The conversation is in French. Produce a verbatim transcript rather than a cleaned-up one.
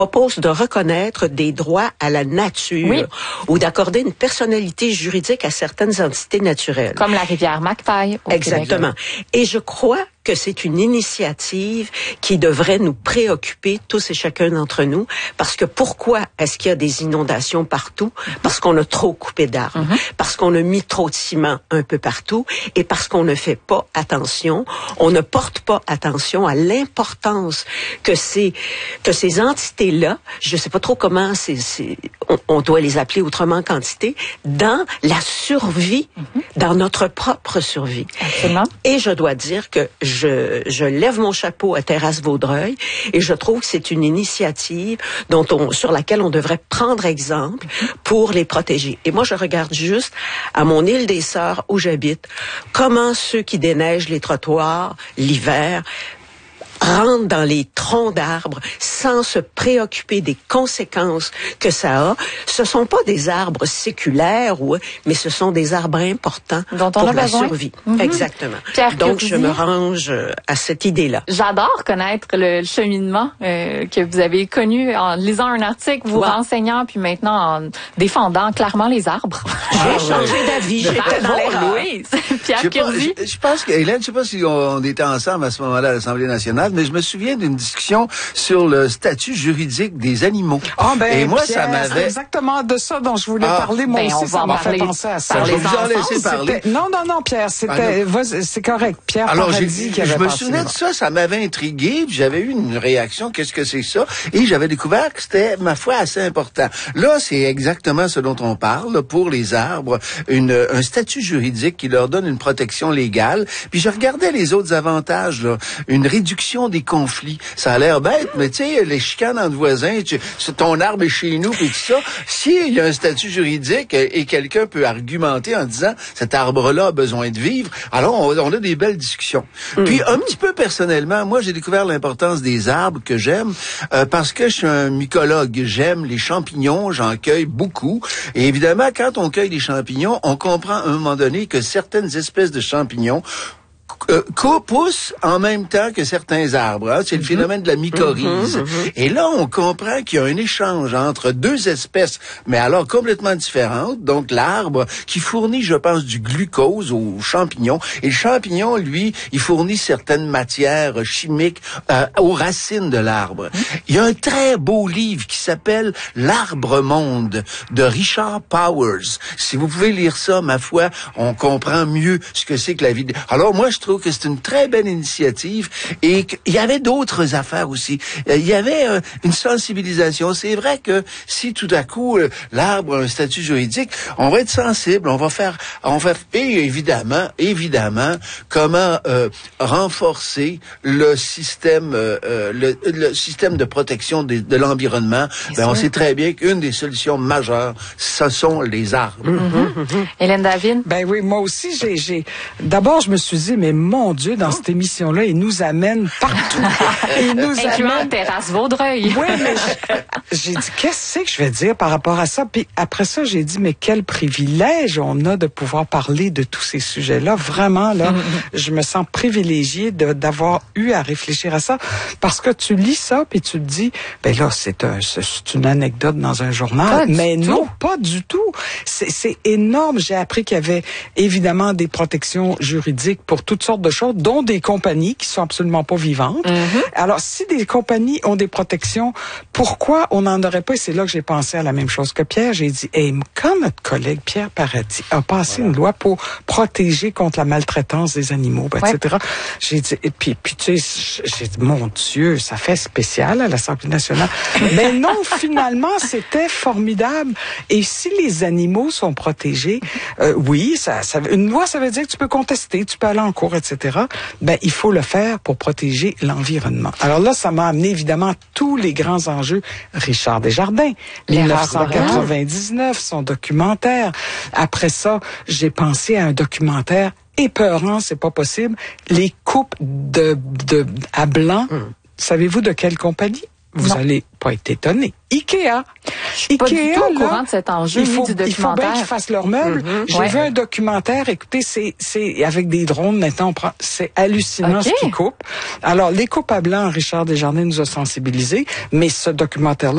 propose de reconnaître des droits à la nature oui. ou d'accorder une personnalité juridique à certaines entités naturelles. Comme la rivière Mactaille au Exactement. Québec. Et je crois que c'est une initiative qui devrait nous préoccuper tous et chacun d'entre nous, parce que pourquoi est-ce qu'il y a des inondations partout? Parce qu'on a trop coupé d'arbres, mm-hmm. parce qu'on a mis trop de ciment un peu partout et parce qu'on ne fait pas attention, on ne porte pas attention à l'importance que ces que ces entités-là, je sais pas trop comment c'est, c'est on, on doit les appeler autrement qu'entités, dans la survie, mm-hmm. dans notre propre survie. Absolument. Et je dois dire que Je, je lève mon chapeau à Terrasse Vaudreuil et je trouve que c'est une initiative dont on, sur laquelle on devrait prendre exemple pour les protéger. Et moi, je regarde juste à mon île des Sœurs où j'habite, comment ceux qui déneigent les trottoirs l'hiver rentrent dans les troncs d'arbres sans se préoccuper des conséquences que ça a. Ce sont pas des arbres séculaires, ou, mais ce sont des arbres importants dont on pour a la besoin. survie. Mm-hmm. Exactement. Pierre Donc, Curzi, je me range à cette idée-là. J'adore connaître le cheminement euh, que vous avez connu en lisant un article, vous wow. renseignant, puis maintenant en défendant clairement les arbres. J'ai ah, changé ouais. d'avis. J'étais dans l'erreur. Louise. Pierre Curzi. Je, je pense que, Hélène, je sais pas si on, on était ensemble à ce moment-là à l'Assemblée nationale, mais je me souviens d'une discussion sur le statut juridique des animaux. Ah, ben, et moi, Pierre, ça m'avait... c'est exactement de ça dont je voulais ah, parler. Moi ben, aussi, ça m'a fait penser à ça. Je vais vous en laisser parler. Non, non, non, Pierre, c'était, ah, c'est correct. Pierre Alors, Paradis qui avait je me passé souvenais là. de ça, ça m'avait intrigué, j'avais eu une réaction, qu'est-ce que c'est ça? Et j'avais découvert que c'était, ma foi, assez important. Là, c'est exactement ce dont on parle pour les arbres, une, un statut juridique qui leur donne une protection légale. Puis je regardais les autres avantages, là. Une réduction des conflits. Ça a l'air bête, mais tu sais, les chicanes entre voisins, tu, ton arbre est chez nous, puis tout ça. S'il y a un statut juridique et quelqu'un peut argumenter en disant cet arbre-là a besoin de vivre, alors on, on a des belles discussions. Mmh. Puis un petit peu personnellement, moi j'ai découvert l'importance des arbres que j'aime euh, parce que je suis un mycologue. J'aime les champignons, j'en cueille beaucoup. Et évidemment, quand on cueille des champignons, on comprend à un moment donné que certaines espèces de champignons Euh, poussent en même temps que certains arbres. Hein? C'est mm-hmm. le phénomène de la mycorhize. Mm-hmm. Et là, on comprend qu'il y a un échange entre deux espèces, mais alors complètement différentes. Donc, l'arbre qui fournit, je pense, du glucose aux champignons. Et le champignon, lui, il fournit certaines matières chimiques euh, aux racines de l'arbre. Mm-hmm. Il y a un très beau livre qui s'appelle « L'arbre-monde » de Richard Powers. Si vous pouvez lire ça, ma foi, on comprend mieux ce que c'est que la vie. De... Alors, moi, je trouve que c'est une très belle initiative et qu'il y avait d'autres affaires aussi. Il y avait euh, une sensibilisation. C'est vrai que si tout à coup euh, l'arbre a un statut juridique, on va être sensible, on va faire, on va et évidemment, évidemment, comment euh, renforcer le système, euh, le, le système de protection de, de l'environnement. Ben, on sait très bien qu'une des solutions majeures, ce sont les arbres. Mm-hmm. Mm-hmm. Hélène David. Ben oui, moi aussi, j'ai, j'ai. D'abord, je me suis dit, mais mon Dieu, dans cette émission-là, il nous amène partout. Il nous Incluant amène... Terrasse Vaudreuil. Oui, mais je... j'ai dit, qu'est-ce que je vais dire par rapport à ça? Puis après ça, j'ai dit, mais quel privilège on a de pouvoir parler de tous ces sujets-là. Vraiment, là, je me sens privilégiée de, d'avoir eu à réfléchir à ça. Parce que tu lis ça, puis tu te dis, ben là, c'est, un, c'est une anecdote dans un journal. Pas mais non, tout. pas du tout. C'est, c'est énorme. J'ai appris qu'il y avait évidemment des protections juridiques pour toutes sortes de choses, dont des compagnies qui sont absolument pas vivantes. Mm-hmm. Alors, si des compagnies ont des protections, pourquoi on n'en aurait pas? Et c'est là que j'ai pensé à la même chose que Pierre. J'ai dit, hey, quand notre collègue Pierre Paradis a passé voilà. une loi pour protéger contre la maltraitance des animaux, ben, ouais. et cetera. J'ai dit, et puis, puis tu sais, j'ai dit, mon Dieu, ça fait spécial à l'Assemblée nationale. Mais non, finalement, c'était formidable. Et si les animaux sont protégés, euh, oui, ça, ça, une loi, ça veut dire que tu peux contester, tu peux aller en cours, et cetera. Ben, il faut le faire pour protéger l'environnement. Alors là, ça m'a amené évidemment tous les grands enjeux. Richard Desjardins, dix-neuf cent quatre-vingt-dix-neuf, son documentaire. Après ça, j'ai pensé à un documentaire épeurant, c'est pas possible. Les coupes de, de à blanc. Hum. Savez-vous de quelle compagnie? Vous non. allez pas être étonné. Ikea. Je suis pas Ikea, du tout au courant là, de cet enjeu il faut, du documentaire. Il faut bien qu'ils fassent leurs meubles. Mm-hmm. J'ai ouais. vu un documentaire, écoutez, c'est, c'est avec des drones, maintenant, on prend, c'est hallucinant okay. ce qu'ils coupent. Alors, les coupes à blanc, Richard Desjardins nous a sensibilisés, mais ce documentaire-là